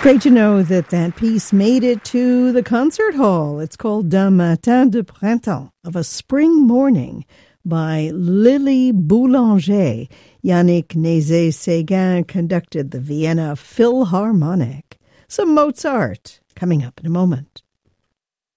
Great to know that that piece made it to the concert hall. It's called D'un matin de printemps, of a spring morning, by Lily Boulanger. Yannick Nézet-Séguin conducted the Vienna Philharmonic. Some Mozart coming up in a moment.